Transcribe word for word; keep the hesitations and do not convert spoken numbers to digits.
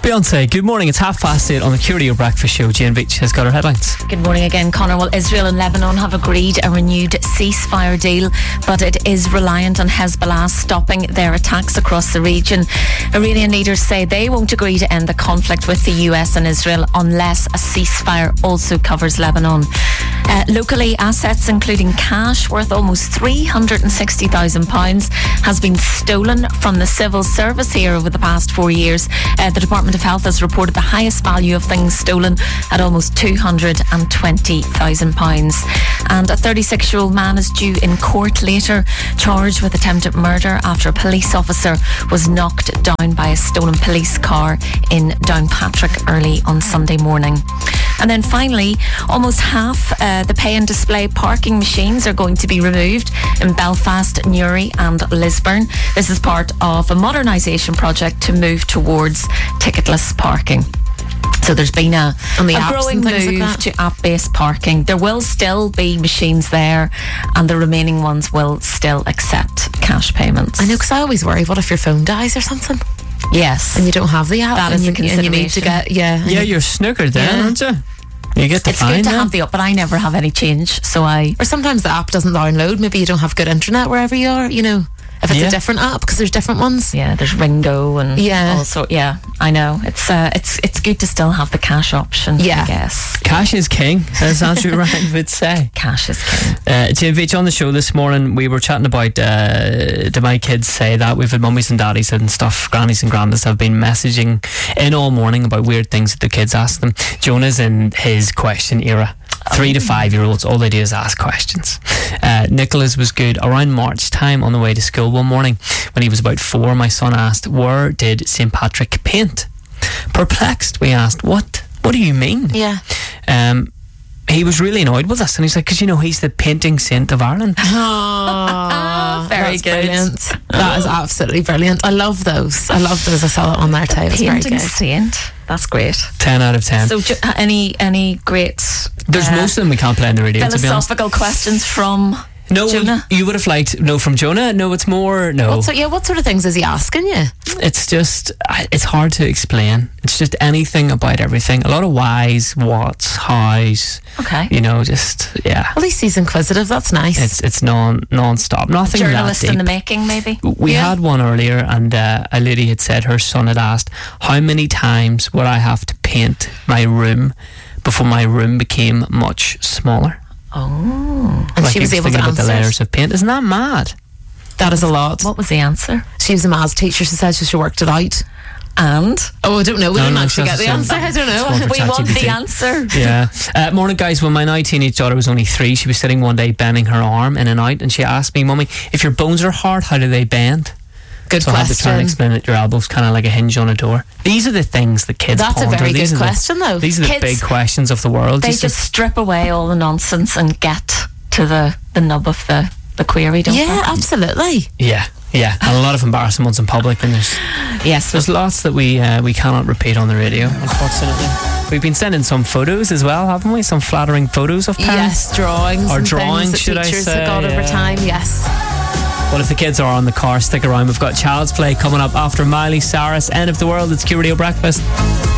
Beyonce, good morning. It's half past eight on the Curio Breakfast Show. Jane Beach has got her headlines. Good morning again, Connor. Well, Israel and Lebanon have agreed a renewed ceasefire deal, but it is reliant on Hezbollah stopping their attacks across the region. Iranian leaders say they won't agree to end the conflict with the U S and Israel unless a ceasefire also covers Lebanon. Uh, locally, assets including cash worth almost three hundred sixty thousand pounds has been stolen from the civil service here over the past four years. Uh, the Department of Health has reported the highest value of things stolen at almost two hundred twenty thousand pounds. And a thirty-six-year-old man is due in court later, charged with attempted murder after a police officer was knocked down by a stolen police car in Downpatrick early on Sunday morning. And then finally, almost half uh, the pay and display parking machines are going to be removed in Belfast, Newry and Lisburn. This is part of a modernisation project to move towards ticketless parking. So there's been a, a growing move like to app-based parking. There will still be machines there, and the remaining ones will still accept cash payments. I know, because I always worry, what if your phone dies or something? Yes. And you don't have the app. That and is you, a consideration. And you need to get, yeah. Yeah, you're snookered then, Yeah. aren't you? You get the It's fine good to then. have the app, but I never have any change, so I... Or sometimes the app doesn't download. Maybe you don't have good internet wherever you are, you know. If it's Yeah. a different app, because there's different ones. Yeah, there's Ringo and Yeah. also, yeah, I know. It's uh, it's it's good to still have the cash option, Yeah. I guess. Cash is king, as Andrew Ryan would say. Cash is king. Uh, Jane Beach, on the show this morning, we were chatting about uh, do my kids say that? We've had mummies and daddies and stuff, grannies and grandads have been messaging in all morning about weird things that their kids ask them. Jonah's in his question era. Three to five year olds, all they do is ask questions. Uh, Nicholas was good around March time on the way to school one morning. When he was about four, my son asked, where did Saint Patrick paint? Perplexed, we asked, what? What do you mean? Yeah. Um, he was really annoyed with us, and he's like, because you know he's the painting saint of Ireland. Oh, Very that's good. Brilliant. That is absolutely brilliant. I love those. I love those. I saw that on there too. It's very Painting good. saint. That's great. ten out of ten. So, ju- any any great There's uh, most of them we can't play on the radio, to be honest. philosophical questions from No, Jonah? you would have liked no from Jonah. No, it's more no. What, so, yeah, what sort of things is he asking you? It's just I- it's hard to explain. It's just anything about everything. A lot of whys, whats, hows. Okay. You know, just yeah. At least he's inquisitive. That's nice. It's it's non non-stop. Nothing Journalist that deep. in the making, maybe. We Yeah. had one earlier, and uh, a lady had said her son had asked, how many times would I have to paint my room before my room became much smaller? Oh. and Like she he was able to thinking about answer. the layers of paint. Isn't that mad? That is a lot. What was the answer? She was a maths teacher. She said she worked it out. And Oh, I don't know. We No, didn't no, actually she get the has to answer. say- I don't know. It's one for we want the ChatGPT. answer. Yeah. Uh, morning, guys. When my now teenage daughter was only three, she was sitting one day bending her arm in and out, and she asked me, Mummy, if your bones are hard, how do they bend? Good So I had to try and question. explain that your elbow's kind of like a hinge on a door. These are the things that kids That's a ponder. very These good are the- question, though. These are the Kids, big questions of the world. They These are- just strip away all the nonsense and get to the, the nub of the, the query, don't Yeah, they? absolutely. yeah, yeah, and a lot of embarrassing ones in public, and there's Yes. there's lots that we uh, we cannot repeat on the radio, unfortunately. We've been sending some photos as well, haven't we? Some flattering photos of parents. Yes, drawings Or and drawings, things that should I teachers say, have got over yeah. time. Yes. Well, if the kids are on the car, stick around. We've got Child's Play coming up after Miley Cyrus, End of the World. It's Q Radio Breakfast.